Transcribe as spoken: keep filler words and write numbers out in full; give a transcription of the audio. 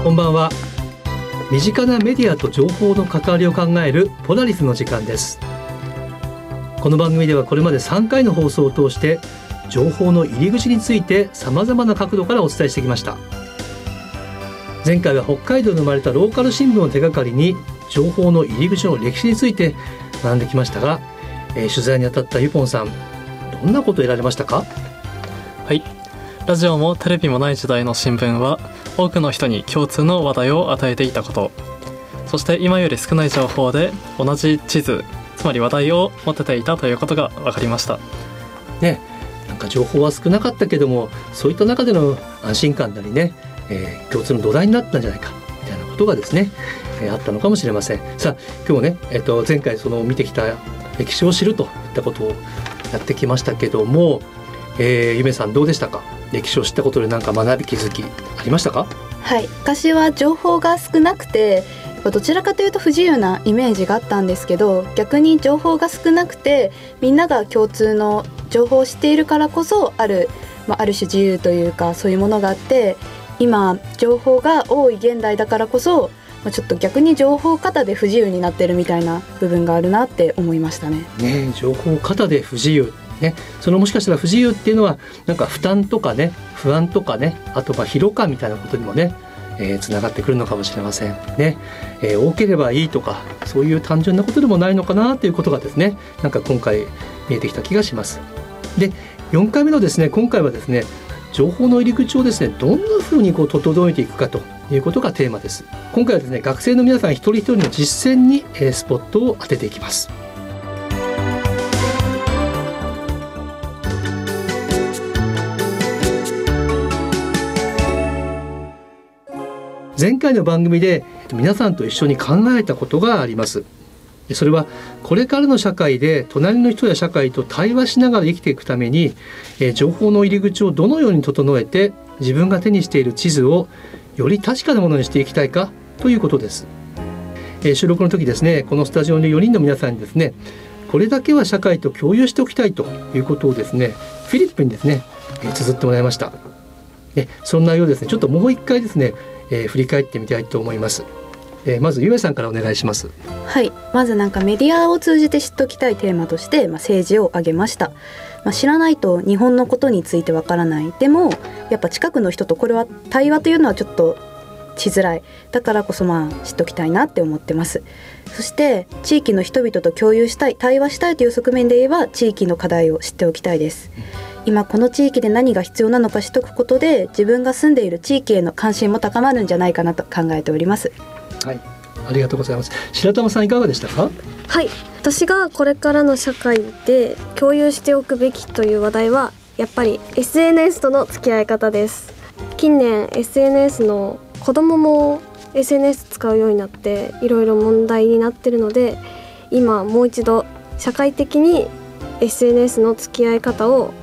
こんばんは。身近なメディアと情報の関わりを考えるポラリスの時間です。この番組ではこれまでさんかいの放送を通して情報の入り口についてさまざまな角度からお伝えしてきました。前回は北海道で生まれたローカル新聞を手がかりに情報の入り口の歴史について学んできましたが、えー、取材に当たったユポンさん、どんなことを得られましたか？ はい、ラジオもテレビもない時代の新聞は多くの人に共通の話題を与えていたこと、そして今より少ない情報で同じ地図、つまり話題を持てていたということが分かりましたね。なんか情報は少なかったけども、そういった中での安心感なりね、えー、共通の土台になったんじゃないかみたいなことがですね、えー、あったのかもしれません。さあ今日ね、えー、と前回その見てきた歴史を知るといったことをやってきましたけども、えー、ゆめさんどうでしたか？歴史を知ったことで何か学び気づきありましたか？ はい、昔は情報が少なくてどちらかというと不自由なイメージがあったんですけど、逆に情報が少なくてみんなが共通の情報を知っているからこそある、まあ、ある種自由というかそういうものがあって、今情報が多い現代だからこそ、まあ、ちょっと逆に情報過多で不自由になってるみたいな部分があるなって思いましたね。 ね、情報過多で不自由ね、そのもしかしたら不自由っていうのはなんか負担とかね、不安とかね、あとまあ疲労感みたいなことにもね、えー、つながってくるのかもしれませんね、えー、多ければいいとかそういう単純なことでもないのかなということがですね、なんか今回見えてきた気がします。でよんかいめのですね、今回はですね、情報の入り口をですね、どんな風にこう整えていくかということがテーマです。今回はですね、学生の皆さん一人一人の実践に、えー、スポットを当てていきます。前回の番組で皆さんと一緒に考えたことがあります。それはこれからの社会で隣の人や社会と対話しながら生きていくために、え情報の入り口をどのように整えて自分が手にしている地図をより確かなものにしていきたいかということです。え収録の時ですね、このスタジオのよにんの皆さんにですね、これだけは社会と共有しておきたいということをですね、フィリップにですね、え綴ってもらいました。でそんなようですね、ちょっともう一回ですね、えー、振り返ってみたいと思います。えー、まずゆめさんからお願いします。 はい、まずなんかメディアを通じて知っておきたいテーマとして、まあ、政治を挙げました。まあ、知らないと日本のことについてわからない。でもやっぱ近くの人とこれは対話というのはちょっとしづらい。だからこそまあ知っておきたいなって思ってます。そして地域の人々と共有したい、対話したいという側面で言えば地域の課題を知っておきたいです。今この地域で何が必要なのか知っておくことで自分が住んでいる地域への関心も高まるんじゃないかなと考えております。 はい、ありがとうございます。白玉さんいかがでしたか？ はい、私がこれからの社会で共有しておくべきという話題はやっぱり エスエヌエス との付き合い方です。近年 エスエヌエス の子供も エスエヌエス 使うようになっていろいろ問題になっているので、今もう一度社会的に エスエヌエス の付き合い方を